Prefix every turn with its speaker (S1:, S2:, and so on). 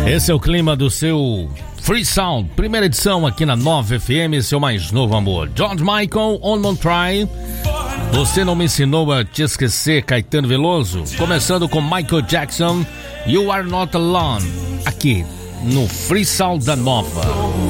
S1: Esse é o clima do seu Free Sound, primeira edição aqui na 9 FM, seu mais novo amor. George Michael, On Won't Try. Você não me ensinou a te esquecer, Caetano Veloso. Começando com Michael Jackson, You Are Not Alone, aqui no Free Sound da Nova.